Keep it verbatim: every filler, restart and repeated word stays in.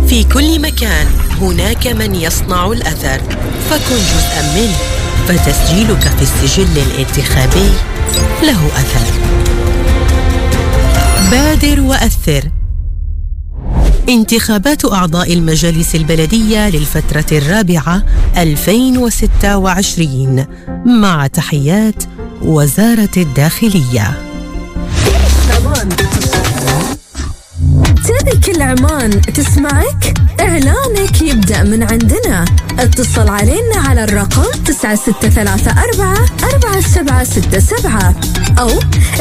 في كل مكان هناك من يصنع الأثر، فكن جزءاً منه، فتسجيلك في السجل الانتخابي له أثر. بادر وأثر. انتخابات أعضاء المجالس البلدية للفترة الرابعة ألفين وستة وعشرين، مع تحيات وزارة الداخلية. تبي كل عمان تسمعك؟ إعلانك يبدأ من عندنا. اتصل علينا على الرقم تسعة ستة ثلاثة أربعة أربعة سبعة ستة سبعة أو